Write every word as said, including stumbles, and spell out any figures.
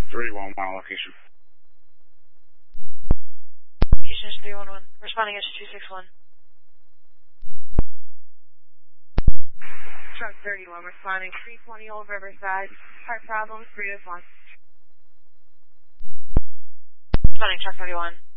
thirty-one mile location. Location is three one one. Responding is two six one. Truck thirty-one, responding three twenty Old Riverside. Heart problems, three oh one. Responding truck thirty-one.